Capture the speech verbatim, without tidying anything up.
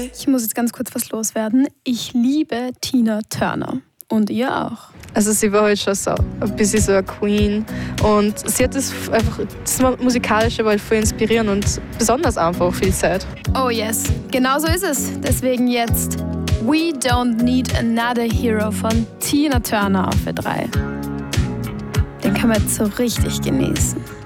Ich muss jetzt ganz kurz was loswerden. Ich liebe Tina Turner. Und ihr auch. Also sie war halt schon so ein bisschen so eine Queen. Und sie hat das einfach, das Musikalische war halt voll inspirierend und besonders einfach viel Zeit. Oh yes, genau so ist es. Deswegen jetzt We Don't Need Another Hero von Tina Turner auf W drei. Den kann man jetzt so richtig genießen.